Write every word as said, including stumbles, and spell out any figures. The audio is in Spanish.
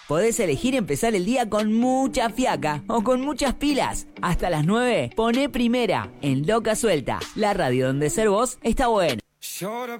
Podés elegir empezar el día con mucha fiaca o con muchas pilas. Hasta las nueve, poné Primera en Loca Suelta, la radio donde ser vos está bueno.